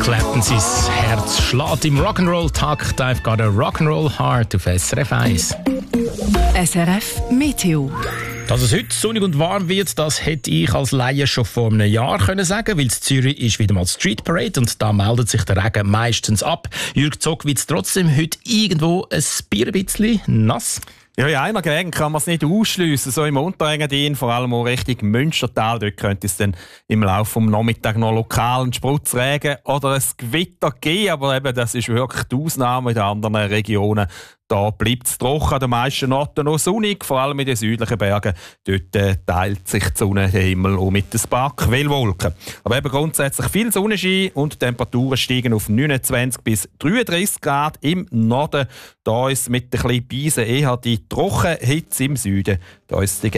Clapton, sein Herz schlägt im Rock'n'Roll-Takt. I've got a Rock'n'Roll Heart auf SRF 1. SRF Meteo. Dass es heute sonnig und warm wird, das hätte ich als Laie schon vor einem Jahr können sagen, weil in Zürich ist wieder mal Street Parade und da meldet sich der Regen meistens ab. Jürg Zock wird es trotzdem heute irgendwo ein bisschen nass. Ja, in einer Gegend kann man es nicht ausschliessen. So im Unterengadin, vor allem auch Richtung Münstertal, dort könnte es dann im Laufe des Nachmittags noch lokal einen Spritzregen oder ein Gewitter geben. Aber eben, das ist wirklich die Ausnahme. In den anderen Regionen da bleibt es trocken, an den meisten Orten noch sonnig, vor allem in den südlichen Bergen. Dort teilt sich die Sonne, der Himmel auch mit ein paar Quellwolken. Aber eben grundsätzlich viel Sonnenschein und die Temperaturen steigen auf 29 bis 33 Grad im Norden. Da ist mit ein bisschen Beisen eher die Trockenhitze im Süden. Da ist die